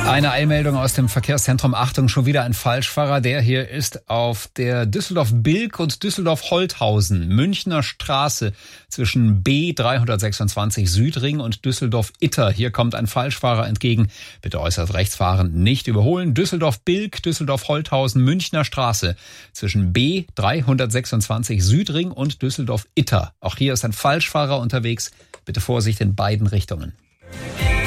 Eine Eilmeldung aus dem Verkehrszentrum. Achtung, schon wieder ein Falschfahrer. Der hier ist auf der Düsseldorf-Bilk und Düsseldorf-Holthausen, Münchner Straße zwischen B 326 Südring und Düsseldorf-Itter. Hier kommt ein Falschfahrer entgegen. Bitte äußerst rechts fahren, nicht überholen. Düsseldorf-Bilk, Düsseldorf-Holthausen, Münchner Straße zwischen B 326 Südring und Düsseldorf-Itter. Auch hier ist ein Falschfahrer unterwegs. Bitte Vorsicht in beiden Richtungen.